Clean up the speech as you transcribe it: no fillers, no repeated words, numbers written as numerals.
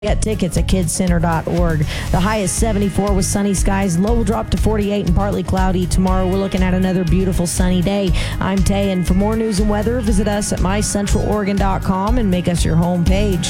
Get tickets at kidscenter.org. The high is 74 with sunny skies. Low will drop to 48 and partly cloudy. Tomorrow we're looking at another beautiful sunny day. I'm Tay, and for more news and weather, visit us at mycentraloregon.com and make us your home page.